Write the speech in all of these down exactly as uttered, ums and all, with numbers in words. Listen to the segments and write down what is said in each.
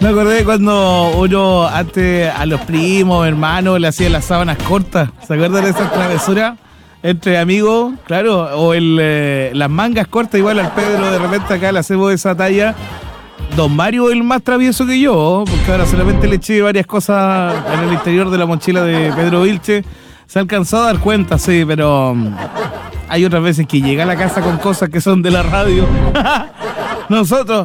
Me acordé cuando uno antes a los primos, hermanos, le hacía las sábanas cortas. ¿Se acuerdan de esas travesuras? Entre amigos, claro, o el, eh, las mangas cortas, igual al Pedro de repente acá le hacemos esa talla. Don Mario es el más travieso que yo, porque ahora solamente le eché varias cosas en el interior de la mochila de Pedro Vilche. Se ha alcanzado a dar cuenta, sí, pero um, hay otras veces que llega a la casa con cosas que son de la radio. Nosotros,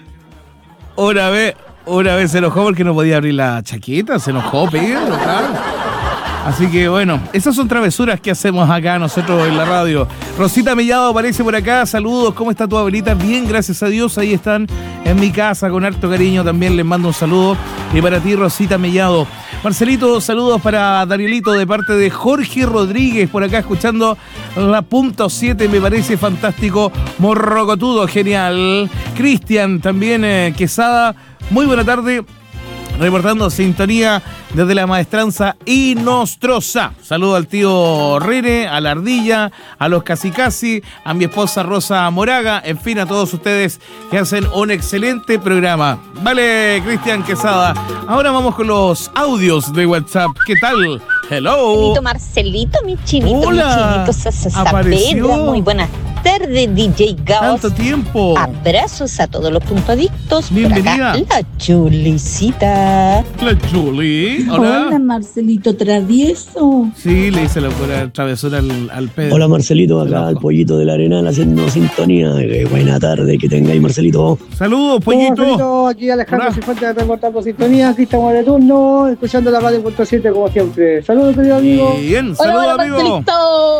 una vez, una vez se enojó porque no podía abrir la chaqueta, se enojó Pedro, claro. Así que bueno, esas son travesuras que hacemos acá nosotros en la radio. Rosita Mellado aparece por acá, saludos, ¿cómo está tu abuelita? Bien, gracias a Dios, ahí están en mi casa con harto cariño, también les mando un saludo. Y para ti, Rosita Mellado. Marcelito, saludos para Danielito de parte de Jorge Rodríguez, por acá escuchando la punto siete, me parece fantástico, morrocotudo, genial. Cristian, también eh, Quesada, muy buena tarde. Reportando sintonía desde la maestranza Inostrosa. Saludo al tío Rene, a la Ardilla, a los Casi Casi, a mi esposa Rosa Moraga, en fin, a todos ustedes que hacen un excelente programa. Vale, Cristian Quesada. Ahora vamos con los audios de WhatsApp. ¿Qué tal? Hello. Marcelito, mi chinito, Hola. mi chinito, Apareció. Muy buenas tardes, D J Gauss. Tanto tiempo. Abrazos a todos los puntadictos. Bienvenida. Por acá, la Chulicita. La Julie. Hola. Hola, Marcelito travieso. Sí, le hice la pura travesura al, al Pedro. Hola Marcelito, acá Ojo. el pollito del Arenal haciendo sintonía. Eh, buena tarde que tengáis, Marcelito. Saludos, pollito. Marcelito, aquí Alejandro Hola. Cifuentes reportando sintonía, Cristian de turno, escuchando la radio punto siete como siempre. Saludos, querido amigo. Bien, saludos, Hola, amigo. Marcelito.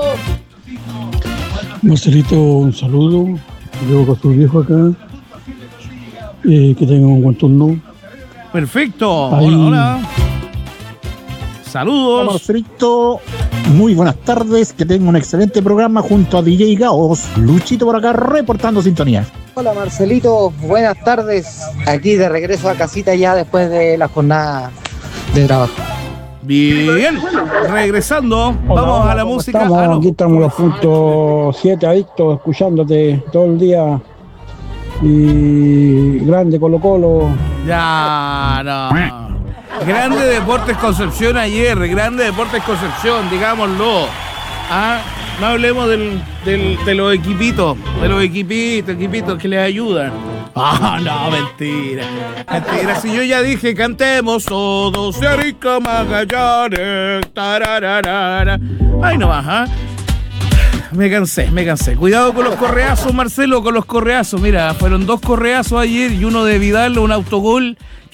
Marcelito, un saludo. Llevo con sus viejos acá. Eh, que tengan un buen turno. Perfecto. Ahí. Hola, hola. Hola Saludos. Marcelito, muy buenas tardes, que tenga un excelente programa junto a D J Gaos, Luchito por acá reportando sintonía. Hola Marcelito, buenas tardes. Aquí de regreso a casita ya después de la jornada de trabajo. Bien. Regresando. Hola, Vamos hola, a la ¿cómo música. Estamos, Ah, no. aquí estamos los puntos siete adictos, escuchándote todo el día. Y grande Colo Colo. Ya, no. Grande Deportes Concepción ayer. Grande Deportes Concepción, digámoslo. Ah, no hablemos del, del, de los equipitos. De los equipitos, equipitos que les ayudan. Ah, no, mentira. Mentira, si yo ya dije, cantemos todos de Arica Magallanes. Tarararara. Ay, no más, ¿ah? Me cansé, me cansé. Cuidado con los correazos, Marcelo, con los correazos. Mira, fueron dos correazos ayer y uno de Vidal, un autogol